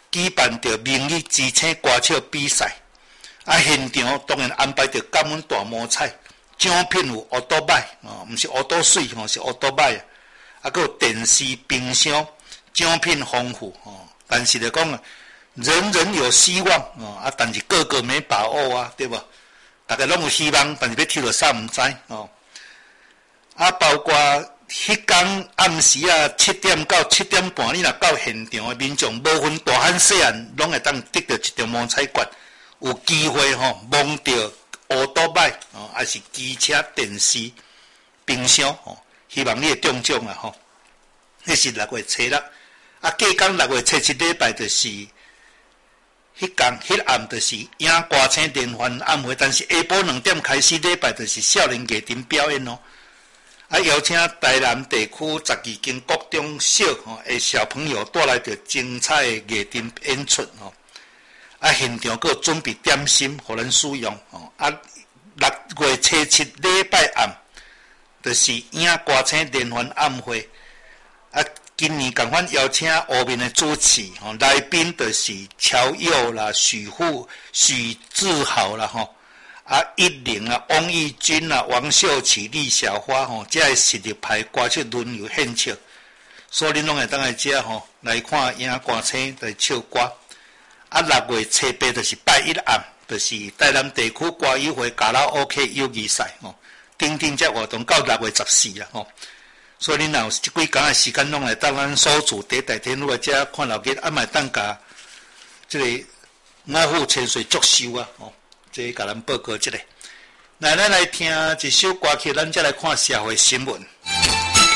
举办着名义知青歌唱比赛，现场当然安排着感恩大摸彩，奖品有乌多摆毋是乌多水是乌多摆还有电视、冰箱，奖品丰富但是来讲人人有希望但是个个没把握对吧？大家拢有希望，但是要抽到啥毋知包括迄天暗时7点到7点半，你若到现场的民众，无分大汉细汉，拢会当得到一张摸彩券，有机会摸到乌多摆还是机车、电视、冰箱希望你会中奖迄是6月初6，隔天6月初7礼拜就是迄暗就是影歌星联欢晚会，但是下晡2点开始礼拜就是少年艺团表演邀请台南地区12间国中小的小朋友带来着精彩的艺团演出现场还有准备点心互咱使用6月初7礼拜暗就是影歌星联欢晚会今年同款邀请后面的主持来宾就是乔佑啦、许志豪啦一玲汪义军王秀琪、李小花这些实力派歌手轮流献唱，所以恁拢会当来这来看影歌星来唱歌6月初8就是拜一暗，就是台南地区歌友会卡拉 OK 友谊赛等这活动到6月14所以恁若有这几天的时间，拢来当咱所住第大天路这看老吉卖当甲这个五虎千岁祝寿这甲咱报告这个。咱来听一首歌曲，咱再来看社会新闻。